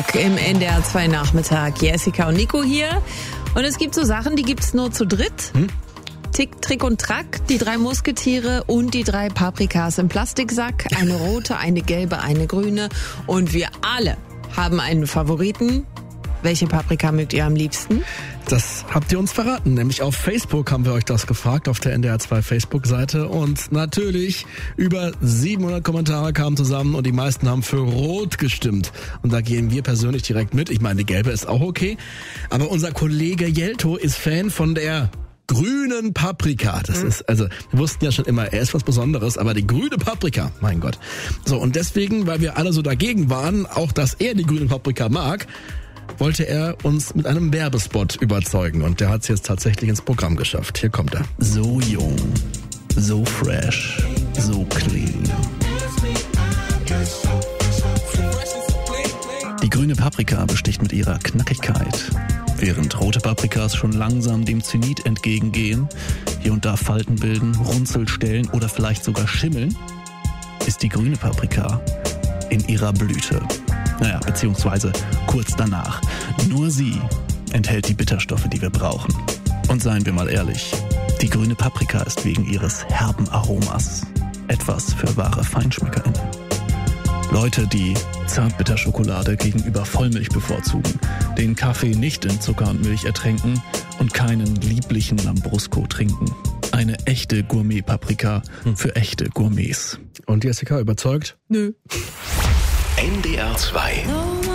Montag im NDR 2 Nachmittag. Jessica und Nico hier. Und es gibt so Sachen, die gibt's nur zu dritt. Tick, Trick und Track, die 3 Musketiere und die 3 Paprikas im Plastiksack. Eine rote, eine gelbe, eine grüne. Und wir alle haben einen Favoriten. Welche Paprika mögt ihr am liebsten? Das habt ihr uns verraten, nämlich auf Facebook haben wir euch das gefragt, auf der NDR 2 Facebook-Seite. Und natürlich über 700 Kommentare kamen zusammen und die meisten haben für Rot gestimmt. Und da gehen wir persönlich direkt mit. Ich meine, die gelbe ist auch okay. Aber unser Kollege Jelto ist Fan von der grünen Paprika. Das ist, also, wir wussten ja schon immer, er ist was Besonderes, aber die grüne Paprika, mein Gott. So, und deswegen, weil wir alle so dagegen waren, auch dass er die grüne Paprika mag, wollte er uns mit einem Werbespot überzeugen. Und der hat es jetzt tatsächlich ins Programm geschafft. Hier kommt er. So jung, so fresh, so clean. Die grüne Paprika besticht mit ihrer Knackigkeit. Während rote Paprikas schon langsam dem Zenit entgegengehen, hier und da Falten bilden, Runzelstellen oder vielleicht sogar schimmeln, ist die grüne Paprika in ihrer Blüte. Naja, beziehungsweise kurz danach. Nur sie enthält die Bitterstoffe, die wir brauchen. Und seien wir mal ehrlich, die grüne Paprika ist wegen ihres herben Aromas etwas für wahre FeinschmeckerInnen. Leute, die Zartbitterschokolade gegenüber Vollmilch bevorzugen, den Kaffee nicht in Zucker und Milch ertränken und keinen lieblichen Lambrusco trinken. Eine echte Gourmet-Paprika für echte Gourmets. Und Jessica, überzeugt? Nö. NDR 2